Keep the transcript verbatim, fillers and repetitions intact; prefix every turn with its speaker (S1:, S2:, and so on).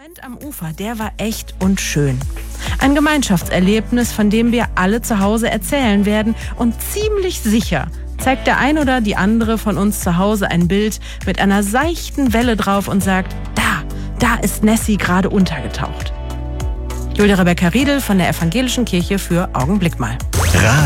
S1: Moment am Ufer, der war echt und schön. Ein Gemeinschaftserlebnis, von dem wir alle zu Hause erzählen werden, und ziemlich sicher zeigt der ein oder die andere von uns zu Hause ein Bild mit einer seichten Welle drauf und sagt, da, da ist Nessie gerade untergetaucht. Julia Rebecca Riedel von der Evangelischen Kirche für Augenblick mal.